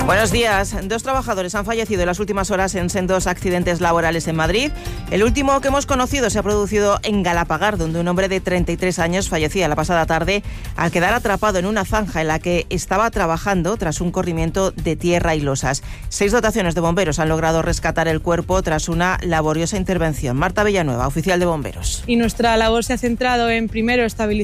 Buenos días. 2 trabajadores han fallecido en las últimas horas en sendos accidentes laborales en Madrid. El último que hemos conocido se ha producido en Galapagar, donde un hombre de 33 años fallecía la pasada tarde al quedar atrapado en una zanja en la que estaba trabajando tras un corrimiento de tierra y losas. 6 dotaciones de bomberos han logrado rescatar el cuerpo tras una laboriosa intervención. Marta Villanueva, oficial de bomberos. Y nuestra labor se ha centrado en, primero,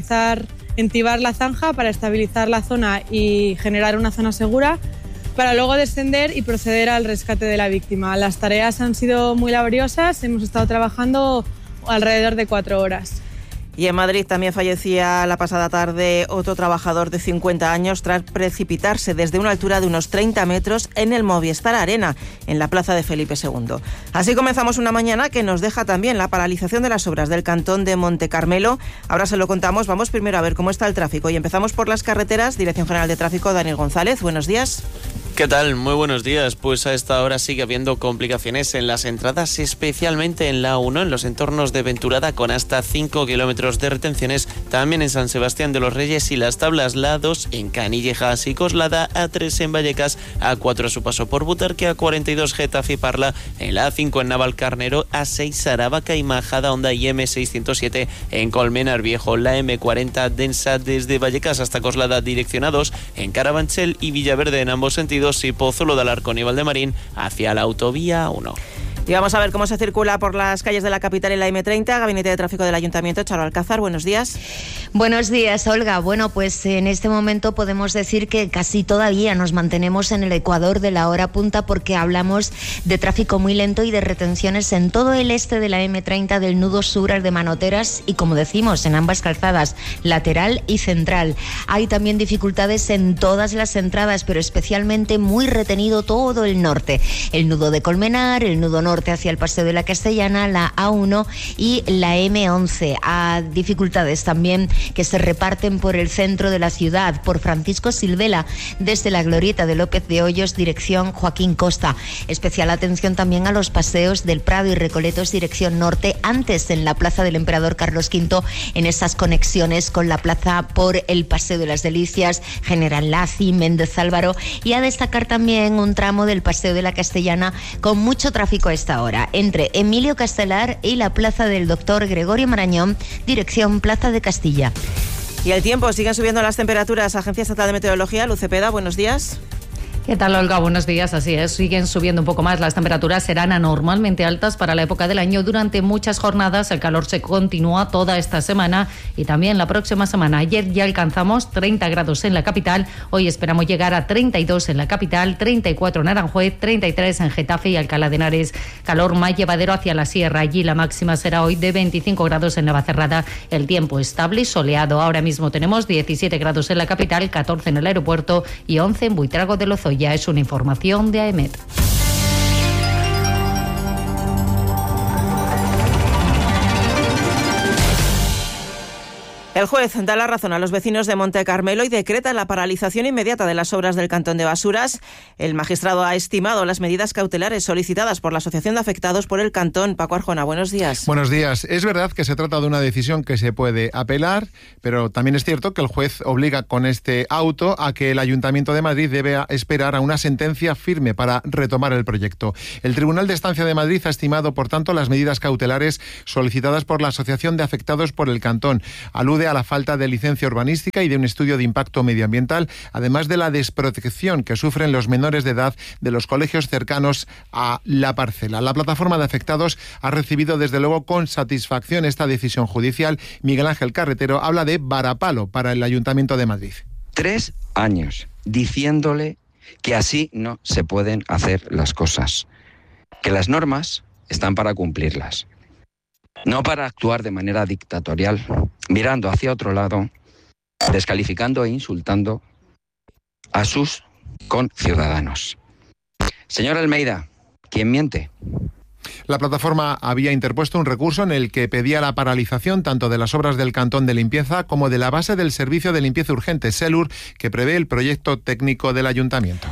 entibar la zanja para estabilizar la zona y generar una zona segura, para luego descender y proceder al rescate de la víctima. Las tareas han sido muy laboriosas, hemos estado trabajando alrededor de 4 horas. Y en Madrid también fallecía la pasada tarde otro trabajador de 50 años tras precipitarse desde una altura de unos 30 metros en el Movistar Arena, en la plaza de Felipe II. Así comenzamos una mañana que nos deja también la paralización de las obras del cantón de Monte Carmelo. Ahora se lo contamos. Vamos primero a ver cómo está el tráfico y empezamos por las carreteras. Dirección General de Tráfico, Daniel González. Buenos días. ¿Qué tal? Muy buenos días. Pues a esta hora sigue habiendo complicaciones en las entradas, especialmente en la A1, en los entornos de Venturada, con hasta 5 kilómetros de retenciones. También en San Sebastián de los Reyes y Las Tablas, la A2 en Canillejas y Coslada, A3 en Vallecas, A4 a su paso por Butarque, A42 Getafe y Parla, en la A5 en Navalcarnero, A6 Aravaca y Majada Honda y M607 en Colmenar Viejo, la M40 densa desde Vallecas hasta Coslada, dirección A2 en Carabanchel y Villaverde en ambos sentidos, y Pozuelo de Alarcón y Valdemarín hacia la autovía 1. Y vamos a ver cómo se circula por las calles de la capital en la M30. Gabinete de Tráfico del Ayuntamiento, Charo Alcázar, buenos días. Buenos días, Olga. Bueno, pues en este momento podemos decir que casi todavía nos mantenemos en el ecuador de la hora punta, porque hablamos de tráfico muy lento y de retenciones en todo el este de la M30, del nudo sur al de Manoteras y, como decimos, en ambas calzadas, lateral y central. Hay también dificultades en todas las entradas, pero especialmente muy retenido todo el norte. El nudo de Colmenar, el nudo norte hacia el Paseo de la Castellana, la A1 y la M11. A dificultades también que se reparten por el centro de la ciudad, por Francisco Silvela, desde la Glorieta de López de Hoyos, dirección Joaquín Costa. Especial atención también a los paseos del Prado y Recoletos, dirección norte, antes en la Plaza del Emperador Carlos V, en esas conexiones con la plaza por el Paseo de las Delicias, General Laci, Méndez Álvaro, y a destacar también un tramo del Paseo de la Castellana con mucho tráfico a esta hora, entre Emilio Castelar y la Plaza del Doctor Gregorio Marañón, dirección Plaza de Castilla. Y el tiempo, siguen subiendo las temperaturas. Agencia Estatal de Meteorología, Luz Cepeda, buenos días. ¿Qué tal, Olga? Buenos días. Así es, siguen subiendo un poco más. Las temperaturas serán anormalmente altas para la época del año durante muchas jornadas. El calor se continúa toda esta semana y también la próxima semana. Ayer ya alcanzamos 30 grados en la capital. Hoy esperamos llegar a 32 en la capital, 34 en Aranjuez, 33 en Getafe y Alcalá de Henares. Calor más llevadero hacia la sierra. Allí la máxima será hoy de 25 grados en Navacerrada. El tiempo estable y soleado. Ahora mismo tenemos 17 grados en la capital, 14 en el aeropuerto y 11 en Buitrago de Lozoya. Ya es una información de AEMET. El juez da la razón a los vecinos de Monte Carmelo y decreta la paralización inmediata de las obras del Cantón de Basuras. El magistrado ha estimado las medidas cautelares solicitadas por la Asociación de Afectados por el Cantón. Paco Arjona, buenos días. Buenos días. Es verdad que se trata de una decisión que se puede apelar, pero también es cierto que el juez obliga con este auto a que el Ayuntamiento de Madrid debe esperar a una sentencia firme para retomar el proyecto. El Tribunal de Estancia de Madrid ha estimado, por tanto, las medidas cautelares solicitadas por la Asociación de Afectados por el Cantón. Alude a la falta de licencia urbanística y de un estudio de impacto medioambiental, además de la desprotección que sufren los menores de edad de los colegios cercanos a la parcela. La plataforma de afectados ha recibido desde luego con satisfacción esta decisión judicial. Miguel Ángel Carretero habla de varapalo para el Ayuntamiento de Madrid. 3 años diciéndole que así no se pueden hacer las cosas, que las normas están para cumplirlas, no para actuar de manera dictatorial, mirando hacia otro lado, descalificando e insultando a sus conciudadanos. Señor Almeida, ¿quién miente? La plataforma había interpuesto un recurso en el que pedía la paralización tanto de las obras del Cantón de Limpieza como de la base del Servicio de Limpieza Urgente, SELUR, que prevé el proyecto técnico del Ayuntamiento.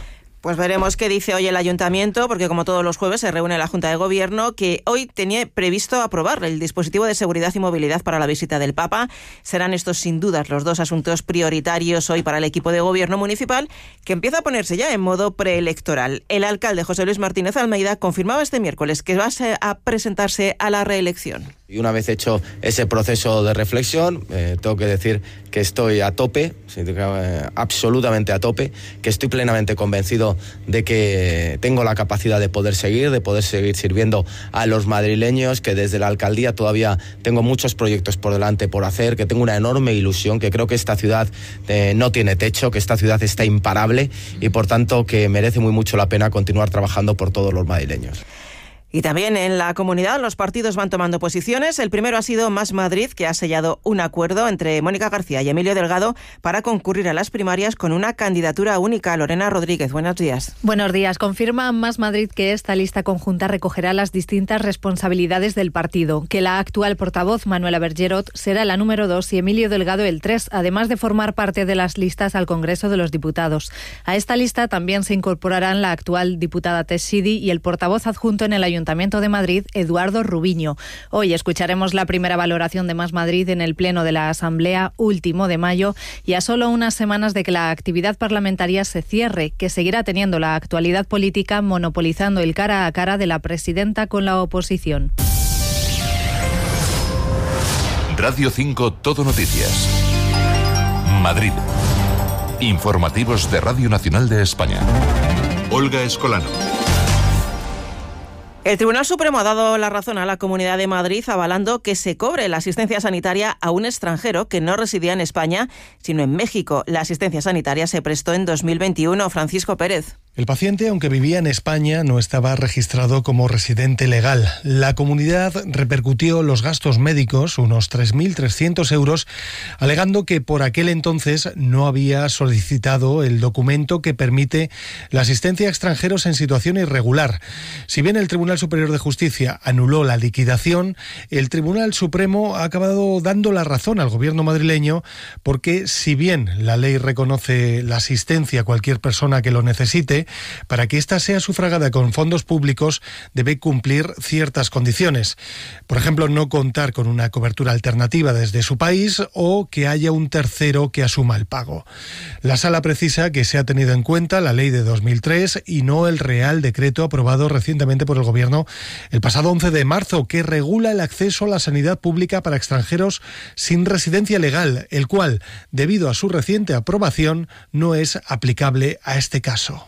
Pues veremos qué dice hoy el Ayuntamiento, porque como todos los jueves se reúne la Junta de Gobierno, que hoy tenía previsto aprobar el dispositivo de seguridad y movilidad para la visita del Papa. Serán estos sin dudas los dos asuntos prioritarios hoy para el equipo de Gobierno municipal, que empieza a ponerse ya en modo preelectoral. El alcalde José Luis Martínez Almeida confirmaba este miércoles que va a presentarse a la reelección. Y una vez hecho ese proceso de reflexión, tengo que decir que estoy a tope, absolutamente a tope, que estoy plenamente convencido de que tengo la capacidad de poder seguir sirviendo a los madrileños, que desde la alcaldía todavía tengo muchos proyectos por delante por hacer, que tengo una enorme ilusión, que creo que esta ciudad no tiene techo, que esta ciudad está imparable y por tanto que merece muy mucho la pena continuar trabajando por todos los madrileños. Y también en la comunidad los partidos van tomando posiciones. El primero ha sido Más Madrid, que ha sellado un acuerdo entre Mónica García y Emilio Delgado para concurrir a las primarias con una candidatura única. Lorena Rodríguez, buenos días. Buenos días. Confirma Más Madrid que esta lista conjunta recogerá las distintas responsabilidades del partido, que la actual portavoz, Manuela Bergerot, será la número 2 y Emilio Delgado el 3, además de formar parte de las listas al Congreso de los Diputados. A esta lista también se incorporarán la actual diputada Tess Sidi y el portavoz adjunto en el Ayuntamiento de Madrid, Eduardo Rubiño. Hoy escucharemos la primera valoración de Más Madrid en el Pleno de la Asamblea último de mayo y a solo unas semanas de que la actividad parlamentaria se cierre, que seguirá teniendo la actualidad política monopolizando el cara a cara de la presidenta con la oposición. Radio 5 Todo Noticias. Madrid. Informativos de Radio Nacional de España. Olga Escolano. El Tribunal Supremo ha dado la razón a la Comunidad de Madrid avalando que se cobre la asistencia sanitaria a un extranjero que no residía en España, sino en México. La asistencia sanitaria se prestó en 2021. Francisco Pérez. El paciente, aunque vivía en España, no estaba registrado como residente legal. La comunidad repercutió los gastos médicos, unos 3.300 euros, alegando que por aquel entonces no había solicitado el documento que permite la asistencia a extranjeros en situación irregular. Si bien el Tribunal Superior de Justicia anuló la liquidación, el Tribunal Supremo ha acabado dando la razón al gobierno madrileño porque, si bien la ley reconoce la asistencia a cualquier persona que lo necesite, para que ésta sea sufragada con fondos públicos debe cumplir ciertas condiciones. Por ejemplo, no contar con una cobertura alternativa desde su país o que haya un tercero que asuma el pago. La Sala precisa que se ha tenido en cuenta la ley de 2003 y no el Real Decreto aprobado recientemente por el Gobierno el pasado 11 de marzo, que regula el acceso a la sanidad pública para extranjeros sin residencia legal, el cual, debido a su reciente aprobación, no es aplicable a este caso.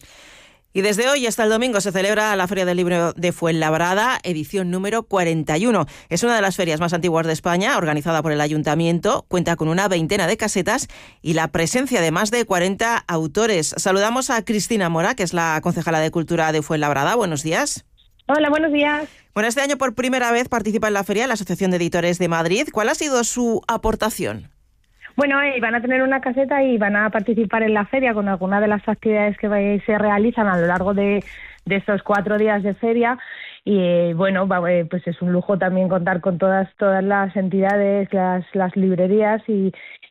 Y desde hoy hasta el domingo se celebra la Feria del Libro de Fuenlabrada, edición número 41. Es una de las ferias más antiguas de España, organizada por el Ayuntamiento. Cuenta con una veintena de casetas y la presencia de más de 40 autores. Saludamos a Cristina Mora, que es la concejala de Cultura de Fuenlabrada. Buenos días. Hola, buenos días. Bueno, este año por primera vez participa en la feria la Asociación de Editores de Madrid. ¿Cuál ha sido su aportación? Bueno, van a tener una caseta y van a participar en la feria con algunas de las actividades que se realizan a lo largo de estos 4 días de feria. Y bueno, pues es un lujo también contar con todas las entidades, las librerías y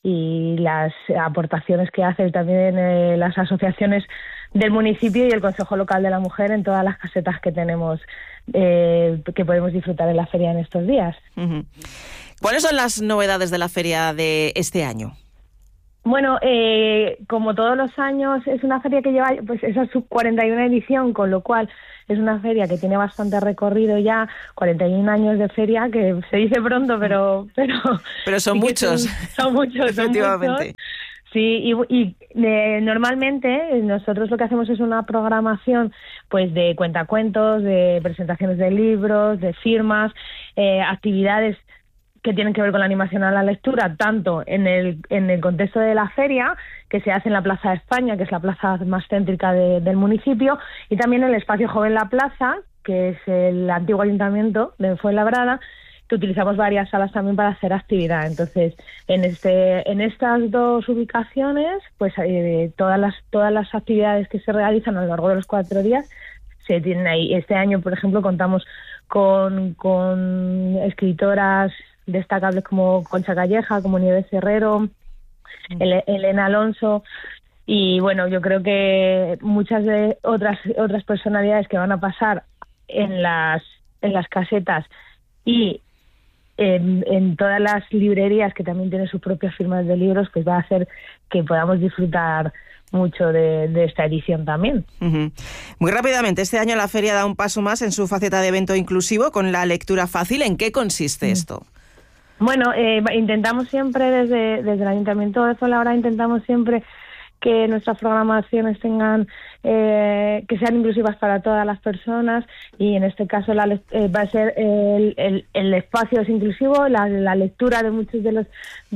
las aportaciones que hacen también las asociaciones del municipio y el Consejo Local de la Mujer en todas las casetas que tenemos, que podemos disfrutar en la feria en estos días. Uh-huh. ¿Cuáles son las novedades de la feria de este año? Bueno, como todos los años, es una feria que lleva pues esa su 41 edición, con lo cual es una feria que tiene bastante recorrido ya, 41 años de feria, que se dice pronto, pero son muchos. Son muchos, efectivamente. Son muchos. Sí, y normalmente nosotros lo que hacemos es una programación pues de cuentacuentos, de presentaciones de libros, de firmas, actividades que tienen que ver con la animación a la lectura, tanto en el contexto de la feria, que se hace en la Plaza de España, que es la plaza más céntrica del municipio, y también en el Espacio Joven La Plaza, que es el antiguo ayuntamiento de Fuenlabrada, que utilizamos varias salas también para hacer actividad. Entonces, en estas dos ubicaciones, pues todas las actividades que se realizan a lo largo de los 4 días se tienen ahí. Este año, por ejemplo, contamos con escritoras destacables como Concha Calleja, como Nieves Herrero, Elena Alonso, Y bueno, yo creo que muchas de otras personalidades que van a pasar en las casetas y en todas las librerías que también tienen sus propias firmas de libros, pues va a hacer que podamos disfrutar mucho de esta edición también. Uh-huh. Muy rápidamente, este año la feria da un paso más en su faceta de evento inclusivo con la lectura fácil. ¿En qué consiste esto? Bueno, intentamos siempre desde el Ayuntamiento de Fuenlabrada, intentamos siempre que nuestras programaciones tengan que sean inclusivas para todas las personas, y en este caso va a ser el espacio es inclusivo, la lectura de muchos de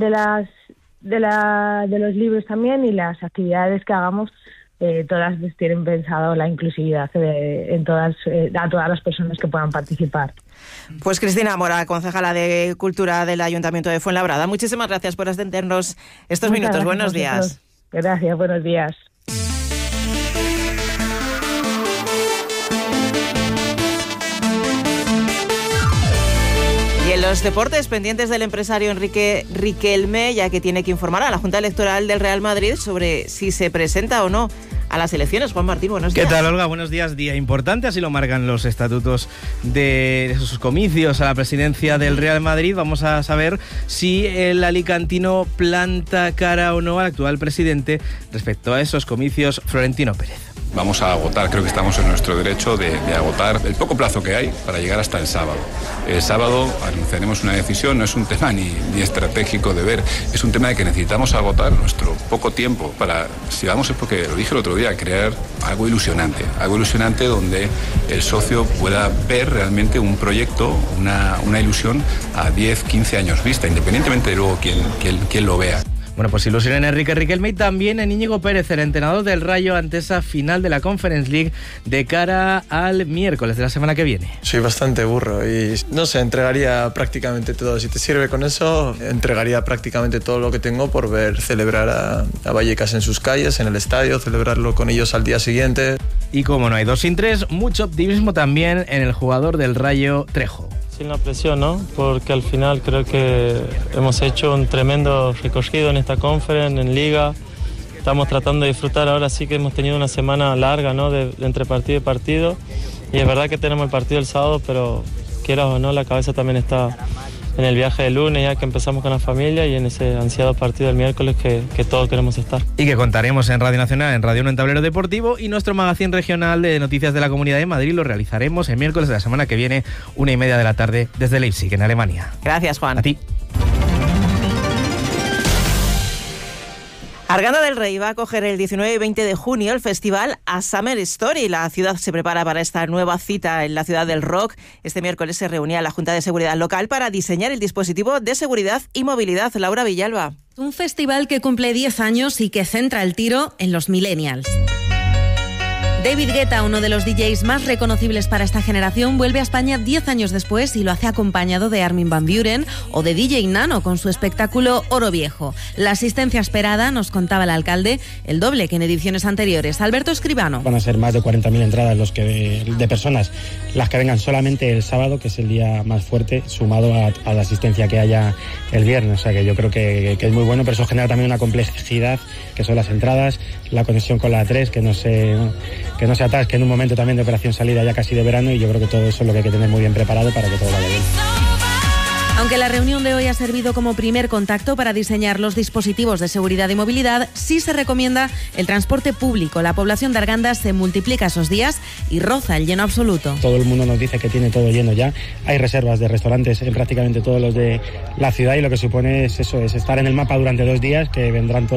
los libros también, y las actividades que hagamos todas tienen pensado la inclusividad a todas las personas que puedan participar. Pues Cristina Mora, concejala de Cultura del Ayuntamiento de Fuenlabrada, muchísimas gracias por atendernos estos minutos. Buenos días. Gracias, buenos días. Y en los deportes, pendientes del empresario Enrique Riquelme, ya que tiene que informar a la Junta Electoral del Real Madrid sobre si se presenta o no a las elecciones. Juan Martín, buenos días. ¿Qué tal, Olga? Buenos días. Día importante, así lo marcan los estatutos de esos comicios a la presidencia del Real Madrid. Vamos a saber si el alicantino planta cara o no al actual presidente respecto a esos comicios. Florentino Pérez. Vamos a agotar, creo que estamos en nuestro derecho de agotar el poco plazo que hay para llegar hasta el sábado. El sábado anunciaremos una decisión, no es un tema ni estratégico de ver, es un tema de que necesitamos agotar nuestro poco tiempo para, si vamos, es porque lo dije el otro día, crear algo ilusionante donde el socio pueda ver realmente un proyecto, una ilusión a 10, 15 años vista, independientemente de luego quién lo vea. Bueno, pues ilusión en Enrique Riquelme y también en Íñigo Pérez, el entrenador del Rayo, ante esa final de la Conference League de cara al miércoles de la semana que viene. Soy bastante burro y no sé, entregaría prácticamente todo. Si te sirve con eso, entregaría prácticamente todo lo que tengo por ver celebrar a Vallecas en sus calles, en el estadio, celebrarlo con ellos al día siguiente. Y como no hay 2 sin 3, mucho optimismo también en el jugador del Rayo, Trejo. Sin la presión, ¿no? Porque al final creo que hemos hecho un tremendo recorrido en esta conference, en Liga. Estamos tratando de disfrutar, ahora sí que hemos tenido una semana larga, ¿no? De entre partido y partido. Y es verdad que tenemos el partido el sábado, pero quieras o no, la cabeza también está en el viaje del lunes, ya que empezamos con la familia, y en ese ansiado partido del miércoles que todos queremos estar. Y que contaremos en Radio Nacional, en Radio 1 en Tablero Deportivo, y nuestro magazín regional de noticias de la Comunidad de Madrid lo realizaremos el miércoles de la semana que viene, 1:30 de la tarde, desde Leipzig, en Alemania. Gracias, Juan. A ti. Arganda del Rey va a acoger el 19 y 20 de junio el festival A Summer Story. La ciudad se prepara para esta nueva cita en la ciudad del rock. Este miércoles se reunía la Junta de Seguridad Local para diseñar el dispositivo de seguridad y movilidad. Laura Villalba. Un festival que cumple 10 años y que centra el tiro en los millennials. David Guetta, uno de los DJs más reconocibles para esta generación, vuelve a España 10 años después y lo hace acompañado de Armin van Buuren o de DJ Nano con su espectáculo Oro Viejo. La asistencia esperada, nos contaba el alcalde, el doble que en ediciones anteriores. Alberto Escribano. Van a ser más de 40.000 entradas de personas las que vengan solamente el sábado, que es el día más fuerte, sumado a la asistencia que haya el viernes. O sea que yo creo que es muy bueno, pero eso genera también una complejidad, que son las entradas, la conexión con la A3, que no se atasque en un momento también de operación salida ya casi de verano, y yo creo que todo eso es lo que hay que tener muy bien preparado para que todo vaya bien. Aunque la reunión de hoy ha servido como primer contacto para diseñar los dispositivos de seguridad y movilidad, sí se recomienda el transporte público. La población de Arganda se multiplica esos días y roza el lleno absoluto. Todo el mundo nos dice que tiene todo lleno ya. Hay reservas de restaurantes en prácticamente todos los de la ciudad, y lo que supone es eso, es estar en el mapa durante 2 días, que vendrán todos